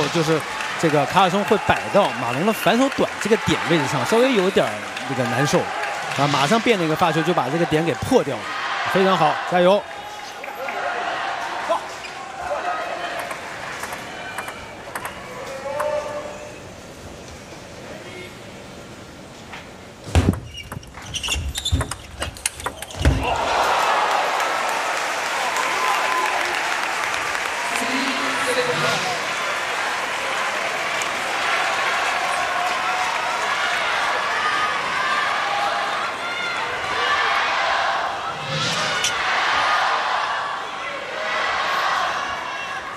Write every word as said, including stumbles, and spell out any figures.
就是这个卡尔松会摆到马龙的反手短这个点位置上，稍微有点这个难受啊，马上变了一个发球就把这个点给破掉了，非常好，加油！